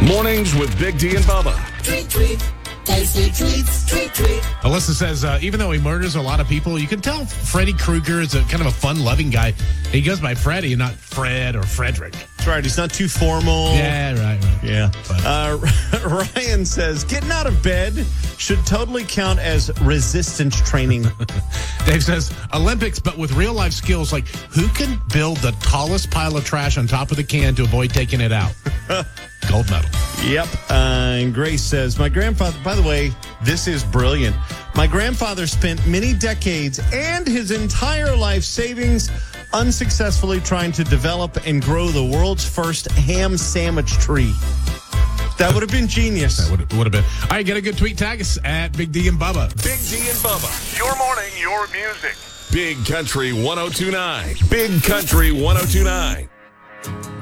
Mornings with Big D and Bubba. Treat, treat. Tasty treats, treat, treat. Alyssa says, even though he murders a lot of people, you can tell Freddy Krueger is a kind of a fun-loving guy. He goes by Freddy and not Fred or Frederick. That's right. He's not too formal. Yeah, right. Yeah. Ryan says, getting out of bed should totally count as resistance training. Dave says, Olympics, but with real-life skills, like who can build the tallest pile of trash on top of the can to avoid taking it out? Gold medal. Yep. And Grace says, my grandfather, by the way, this is brilliant. My grandfather spent many decades and his entire life savings unsuccessfully trying to develop and grow the world's first ham sandwich tree. That would have been genius. That would have been. All right, get a good tweet. Tag us at Big D and Bubba. Big D and Bubba. Your morning, your music. Big Country 102.9. Big Country 102.9.